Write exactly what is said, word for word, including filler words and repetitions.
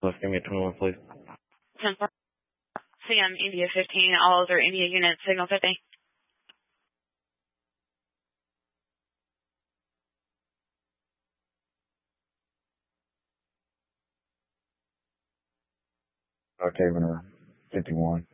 Let's give me a twenty-one, please. ten four. C M India fifteen, all other India units, signal fifty. Okay, Winner fifty-one.